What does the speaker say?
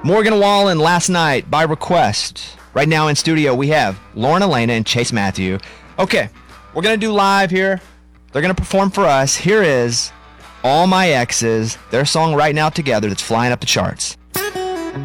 Morgan Wallen, Last Night, by request. Right now in studio, we have Lauren Elena and Chase Matthew. Okay, we're going to do live here. They're going to perform for us. Here is All My Exes, their song right now together that's flying up the charts.